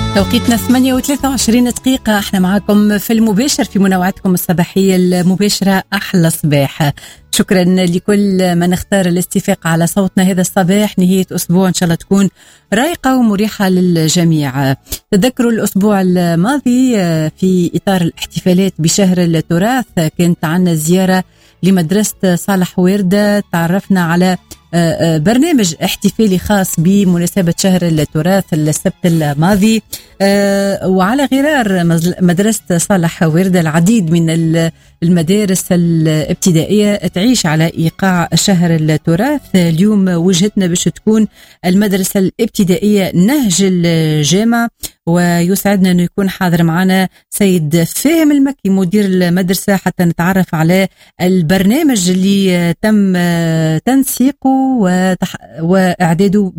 توقيتنا 8:23. احنا معاكم في المباشر في منوعاتكم الصباحية المباشرة أحلى صباح. شكرا لكل من اختار الاستفاق على صوتنا هذا الصباح. نهاية أسبوع إن شاء الله تكون رايقة ومريحة للجميع. تذكروا الأسبوع الماضي في إطار الاحتفالات بشهر التراث كانت عنا زيارة لمدرسة صالح وردة. تعرفنا على برنامج احتفالي خاص بمناسبة شهر التراث السبت الماضي، وعلى غرار مدرسة صالح وردة العديد من المدارس الابتدائية تعيش على إيقاع شهر التراث. اليوم وجهتنا باش تكون المدرسة الابتدائية نهج الجامع، ويسعدنا أنه يكون حاضر معنا سيد فاهم المكي مدير المدرسة حتى نتعرف على البرنامج اللي تم تنسيقه وإعداده